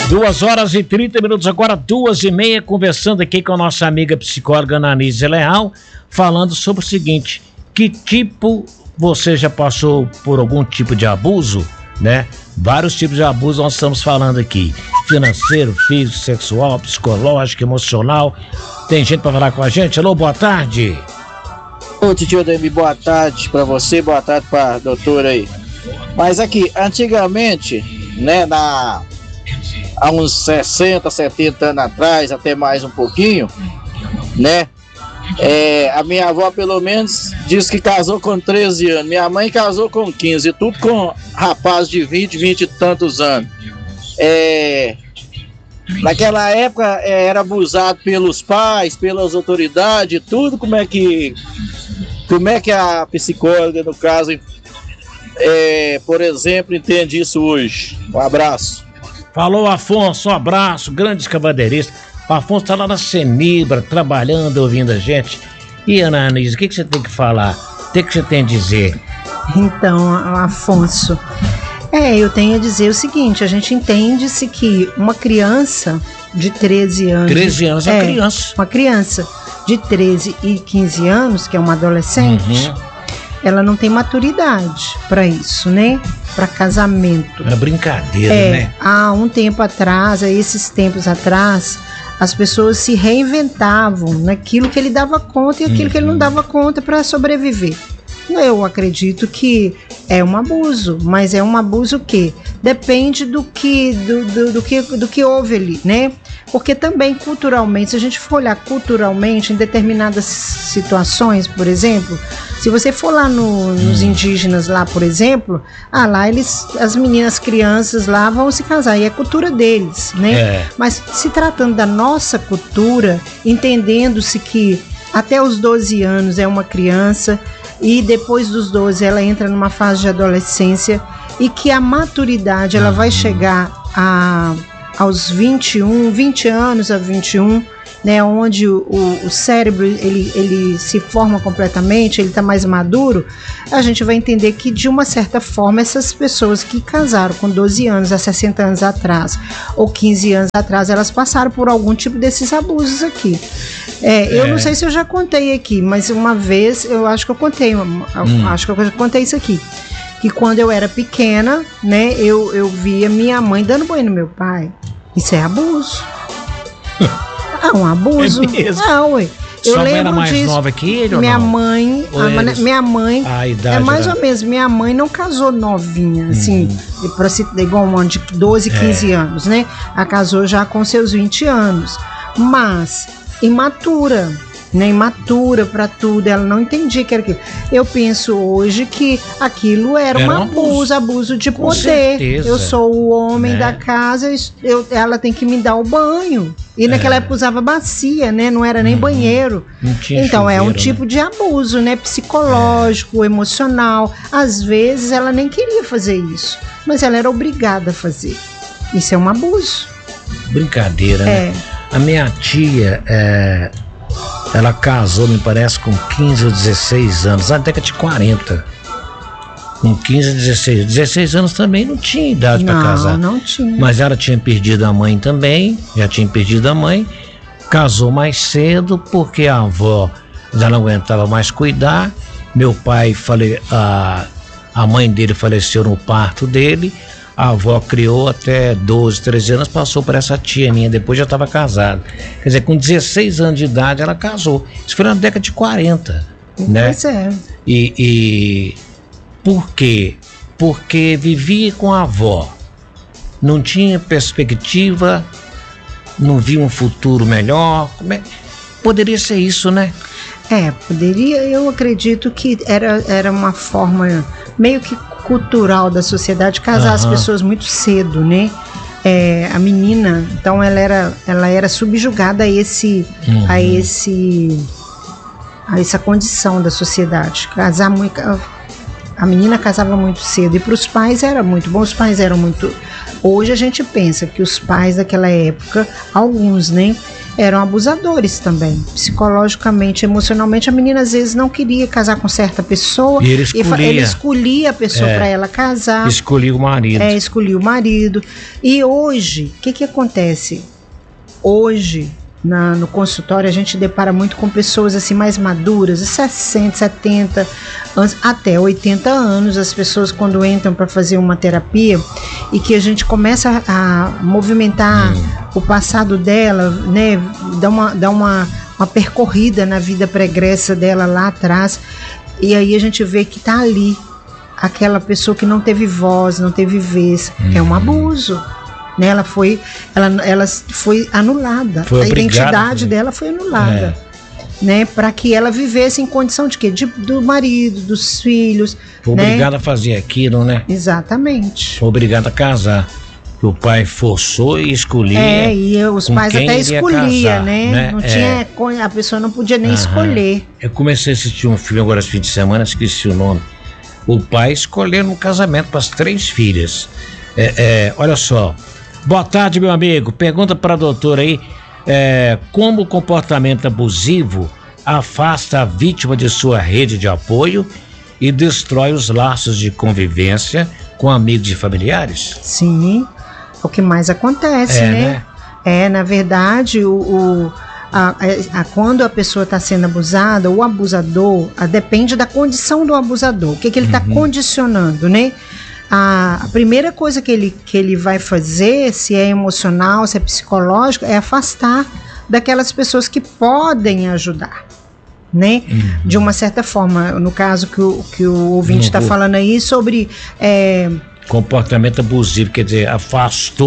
2h30, agora 2h30, conversando aqui com a nossa amiga psicóloga Ananise Leal, falando sobre o seguinte: que tipo você já passou por algum tipo de abuso, né? Vários tipos de abuso nós estamos falando aqui: financeiro, físico, sexual, psicológico, emocional. Tem gente para falar com a gente? Alô, boa tarde. Ô, tio Ademir, boa tarde para você, boa tarde para a doutora aí. Mas aqui, antigamente, né, há uns 60, 70 anos atrás, até mais um pouquinho, né? A minha avó, pelo menos, disse que casou com 13 anos. Minha mãe casou com 15, tudo com rapaz de 20 e tantos anos. Naquela época era abusado pelos pais, pelas autoridades, tudo. Como é que a psicóloga, no caso, por exemplo, entende isso hoje? Um abraço. Falou, Afonso, um abraço, grande escavadeirista. O Afonso está lá na Senibra, trabalhando, ouvindo a gente. E, Ana Anise, o que você tem que falar? O que você tem a dizer? Então, Afonso, eu tenho a dizer o seguinte: a gente entende-se que uma criança de 13 anos... 13 anos é criança. Uma criança de 13 e 15 anos, que é uma adolescente, ela não tem maturidade para isso, né? Para casamento. É brincadeira, né? Há um tempo atrás, esses tempos atrás, as pessoas se reinventavam naquilo que ele dava conta e aquilo que ele não dava conta para sobreviver. Eu acredito que é um abuso, mas é um abuso que depende do que houve ali, né? Porque também culturalmente, se a gente for olhar culturalmente em determinadas situações, por exemplo, se você for lá nos indígenas lá, por exemplo, lá as meninas, as crianças lá vão se casar, e é a cultura deles, né? Mas se tratando da nossa cultura, entendendo-se que até os 12 anos é uma criança, e depois dos 12 ela entra numa fase de adolescência, e que a maturidade ela vai chegar aos 20 anos a 21, né, onde o cérebro ele se forma completamente, ele está mais maduro. A gente vai entender que, de uma certa forma, essas pessoas que casaram com 12 anos há 60 anos atrás ou 15 anos atrás, elas passaram por algum tipo desses abusos aqui. Eu não sei se eu já contei aqui, mas uma vez eu acho que eu contei, acho que eu contei isso aqui, que quando eu era pequena, né, eu via minha mãe dando banho no meu pai. Isso é abuso. Um abuso. É mesmo? Ué. Sua mãe era mais nova que ele, minha ou não? Minha mãe a idade é mais ou menos. Minha mãe não casou novinha, assim, igual um ano de 12, 15 anos, né? Ela casou já com seus 20 anos. Mas imatura, né? Imatura pra tudo, ela não entendia que era aquilo. Eu penso hoje que aquilo era um abuso de poder. Certeza. Eu sou o homem da casa, ela tem que me dar o banho. E naquela época usava bacia, né? Não era nem banheiro. Não tinha então chuveiro, é um tipo de abuso, né? Psicológico, emocional. Às vezes ela nem queria fazer isso, mas ela era obrigada a fazer. Isso é um abuso. Brincadeira, né? A minha tia, ela casou, me parece, com 15 ou 16 anos, na década de 40. Com 15 ou 16 anos também não tinha idade para casar. Não tinha. Mas ela tinha perdido a mãe também, já tinha perdido a mãe, casou mais cedo porque a avó já não aguentava mais cuidar. Meu pai, a mãe dele faleceu no parto dele, a avó criou até 12, 13 anos, passou para essa tia minha, depois já estava casada. Quer dizer, com 16 anos de idade ela casou. Isso foi na década de 40, né? Pois é. E por quê? Porque vivia com a avó, não tinha perspectiva, não via um futuro melhor. Poderia ser isso, né? Poderia. Eu acredito que era uma forma meio que cultural da sociedade casar as pessoas muito cedo, né? A menina, então ela era subjugada a essa condição da sociedade. Casar muito. A menina casava muito cedo, e para os pais era muito bom. Os pais eram muito... Hoje a gente pensa que os pais daquela época, alguns, né, eram abusadores também, psicologicamente, emocionalmente. A menina às vezes não queria casar com certa pessoa, e ele escolhia a pessoa para ela casar. Escolhia o marido. Escolhia o marido. E hoje, o que acontece? Hoje, no consultório, a gente depara muito com pessoas assim mais maduras, 60, 70 anos, até 80 anos, as pessoas quando entram para fazer uma terapia e que a gente começa a movimentar o passado dela, né, dá uma percorrida na vida pregressa dela lá atrás, e aí a gente vê que tá ali aquela pessoa que não teve voz, não teve vez, é um abuso. Né, ela foi anulada, a identidade dela foi anulada, né, para que ela vivesse em condição de quê? Do marido, dos filhos. Foi obrigada a fazer aquilo, né? Exatamente. Foi obrigada a casar. O pai forçou e escolhia. E os pais até escolhiam, né? Não tinha, a pessoa não podia nem escolher. Eu comecei a assistir um filme agora esse fim de semana, esqueci o nome. O pai escolheu um casamento para as 3 filhas. Olha só. Boa tarde, meu amigo. Pergunta para a doutora aí, como o comportamento abusivo afasta a vítima de sua rede de apoio e destrói os laços de convivência com amigos e familiares? Sim, é o que mais acontece, né? Na verdade, quando a pessoa está sendo abusada, o abusador, depende da condição do abusador, o que ele está condicionando, né? A primeira coisa que ele vai fazer, se é emocional, se é psicológico, é afastar daquelas pessoas que podem ajudar, né? De uma certa forma, no caso que o ouvinte está falando aí sobre comportamento abusivo, quer dizer, afasta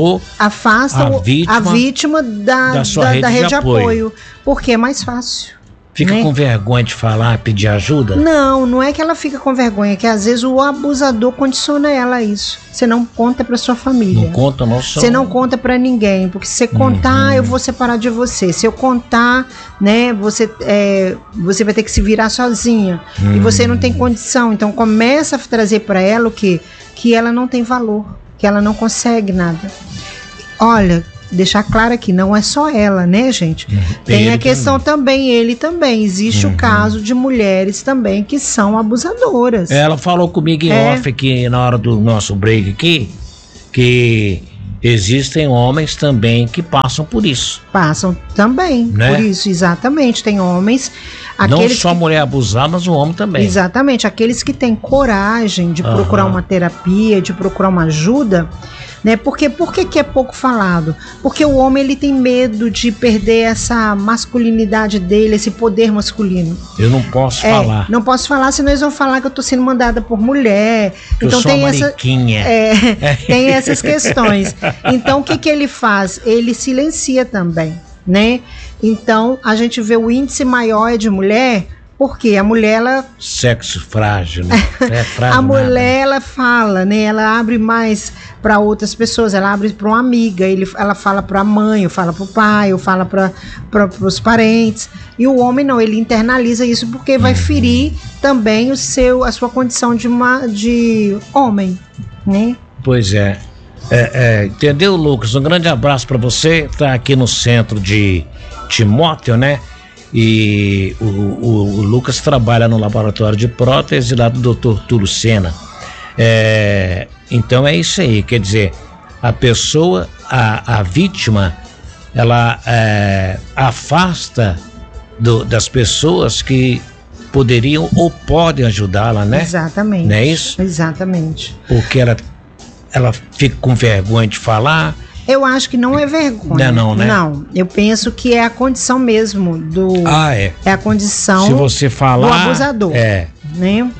a vítima da rede de apoio, porque é mais fácil. Fica com vergonha de falar, pedir ajuda? Não é que ela fica com vergonha, é que às vezes o abusador condiciona ela a isso. Você não conta pra sua família. Não conta, não só. Você não conta pra ninguém, porque se você contar, eu vou separar de você. Se eu contar, né, você vai ter que se virar sozinha. E você não tem condição. Então começa a trazer pra ela o quê? Que ela não tem valor, que ela não consegue nada. Olha, deixar claro aqui, não é só ela, né, gente? Tem a questão também, ele também. Existe o caso de mulheres também que são abusadoras. Ela falou comigo em off aqui na hora do nosso break aqui, que existem homens também que passam por isso. Passam também, né? Por isso, exatamente. Tem homens... Não só a mulher abusada, mas o homem também. Exatamente. Aqueles que têm coragem de procurar uma terapia, de procurar uma ajuda, né? Por que é pouco falado? Porque o homem, ele tem medo de perder essa masculinidade dele, esse poder masculino. Eu não posso falar. Não posso falar, senão eles vão falar que eu tô sendo mandada por mulher. Então tem tem essas questões. Então o que ele faz? Ele silencia também, né? Então a gente vê o índice maior de mulher, porque a mulher, ela... Sexo frágil, né? Frágil a mulher, ela fala, né? Ela abre mais para outras pessoas, ela abre para uma amiga, ela fala para a mãe, ou fala para o pai, ou fala para os parentes. E o homem não, ele internaliza isso porque vai ferir também a sua condição de homem, né? Pois é. Entendeu, Lucas? Um grande abraço para você. Tá aqui no centro de Timóteo, né? E o Lucas trabalha no laboratório de prótese lá do Dr. Túlio Sena. Então é isso aí, quer dizer, a pessoa, a vítima, ela afasta das pessoas que poderiam ou podem ajudá-la, né? Exatamente. Não é isso? Exatamente. Porque ela fica com vergonha de falar. Eu acho que não é vergonha. Não, né? Não, eu penso que é a condição mesmo do... é a condição se você falar, do abusador. Né?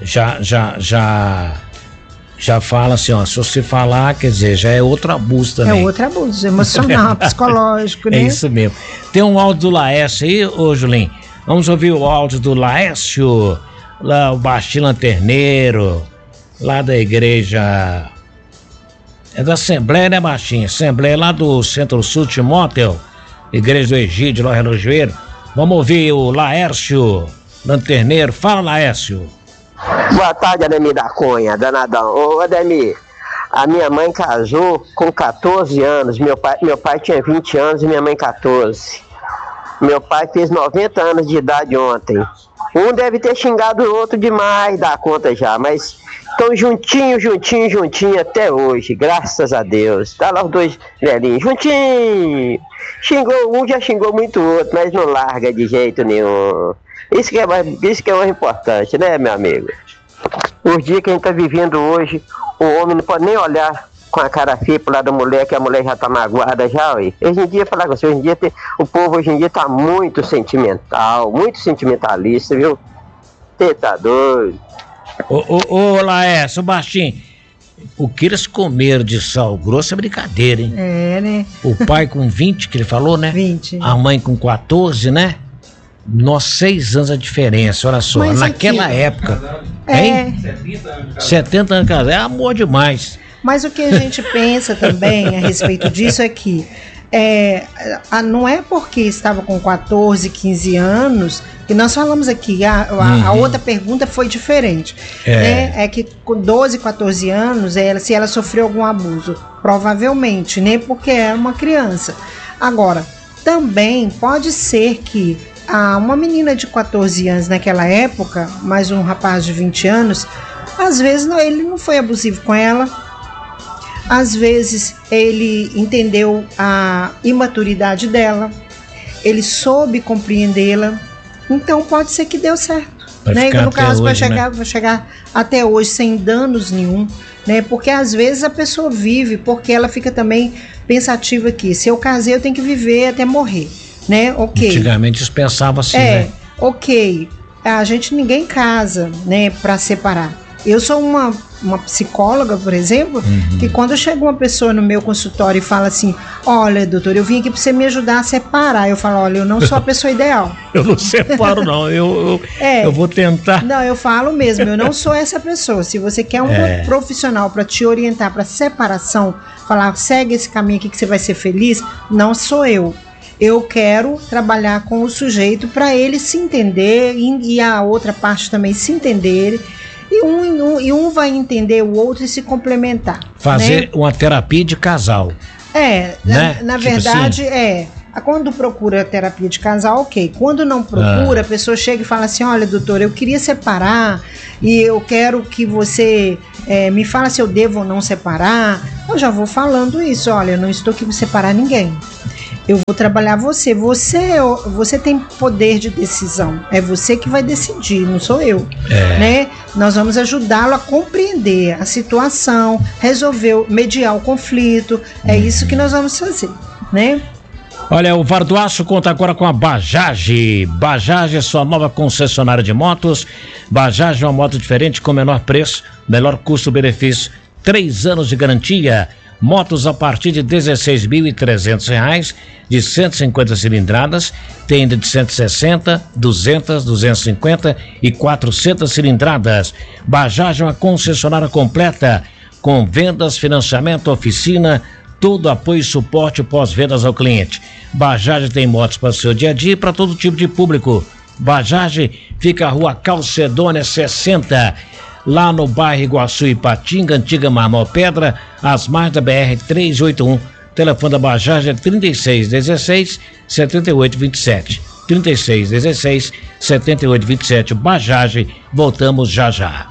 Já fala assim, ó, se você falar, quer dizer, já é outro abuso também. É outro abuso emocional, psicológico, né? É isso mesmo. Tem um áudio do Laércio aí, ô Julinho. Vamos ouvir o áudio do Laércio, lá o Baixinho Lanterneiro, lá da igreja... É da Assembleia, né, Baixinho? Assembleia lá do Centro-Sul, Timóteo, Igreja do Egídio, lá Relojoeiro. Vamos ouvir o Laércio Lanterneiro. Fala, Laércio. Boa tarde, Ademir da Cunha, danadão. Ô, Ademir, a minha mãe casou com 14 anos. Meu pai tinha 20 anos e minha mãe 14. Meu pai fez 90 anos de idade ontem. Um deve ter xingado o outro demais, dá conta já, mas estão juntinho até hoje, graças a Deus. Tá lá os dois velhinhos, juntinho. Um já xingou muito o outro, mas não larga de jeito nenhum. Isso que é mais importante, né, meu amigo? Os dias que a gente tá vivendo hoje, o homem não pode nem olhar com a cara feia pro lado da mulher, que a mulher já tá magoada já, ué. Hoje em dia, falar com você, o povo hoje em dia tá muito sentimental, muito sentimentalista, viu? Você tá doido. Ô, Laércio, Baixinho, o que eles comeram de sal grosso é brincadeira, hein? É, né? O pai com 20, que ele falou, né? 20. A mãe com 14, né? Nós 6 anos a diferença, olha só. Mas naquela aqui, época, hein? 70 anos casado, é amor demais. Mas o que a gente pensa também a respeito disso é que não é porque estava com 14, 15 anos, que nós falamos aqui, a outra pergunta foi diferente. É que com 12, 14 anos, se ela sofreu algum abuso, provavelmente, né? Porque é uma criança. Agora, também pode ser que uma menina de 14 anos naquela época, mais um rapaz de 20 anos, às vezes ele não foi abusivo com ela. Às vezes ele entendeu a imaturidade dela, ele soube compreendê-la, então pode ser que deu certo. Né? No caso, vai chegar até hoje sem danos nenhum, né? Porque às vezes a pessoa vive, porque ela fica também pensativa aqui, se eu casei eu tenho que viver até morrer, né? Ok. Antigamente eles pensavam assim, né? Ok, ninguém casa, né, para separar. Eu sou uma psicóloga, por exemplo, que quando chega uma pessoa no meu consultório e fala assim, olha, doutor, eu vim aqui para você me ajudar a separar. Eu falo, olha, eu não sou a pessoa ideal. Eu não separo, não. Eu vou tentar. Não, eu falo mesmo, eu não sou essa pessoa. Se você quer um profissional para te orientar para separação, falar, segue esse caminho aqui que você vai ser feliz, não sou eu. Eu quero trabalhar com o sujeito para ele se entender e a outra parte também se entender. E um vai entender o outro e se complementar. Fazer, né, uma terapia de casal. Né? Na verdade, assim, quando procura terapia de casal, ok. Quando não procura, a pessoa chega e fala assim, olha, doutor, eu queria separar e eu quero que você me fale se eu devo ou não separar. Eu já vou falando isso, olha, eu não estou aqui para separar ninguém. Eu vou trabalhar você. Você tem poder de decisão. É você que vai decidir, não sou eu. Né? Nós vamos ajudá-lo a compreender a situação, resolver, mediar o conflito. É isso que nós vamos fazer, né? Olha, o VAR do Aço conta agora com a Bajaj. Bajaj é sua nova concessionária de motos. Bajaj é uma moto diferente com menor preço, melhor custo-benefício, 3 anos de garantia. Motos a partir de R$ 16.300, de 150 cilindradas, tem de 160, 200, 250 e 400 cilindradas. Bajaj é uma concessionária completa, com vendas, financiamento, oficina, todo apoio e suporte pós-vendas ao cliente. Bajaj tem motos para o seu dia a dia e para todo tipo de público. Bajaj fica a Rua Calcedônia 60, lá no bairro Iguaçu Ipatinga, antiga Marmol Pedra, às margens da BR-381. Telefone da Bajaj é 3616-7827. 3616-7827. Bajaj, voltamos já já.